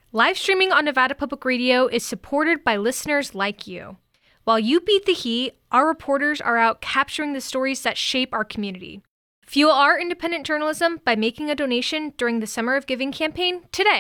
Live streaming on Nevada Public Radio is supported by listeners like you. While you beat the heat, our reporters are out capturing the stories that shape our community. Fuel our independent journalism by making a donation during the Summer of Giving campaign today.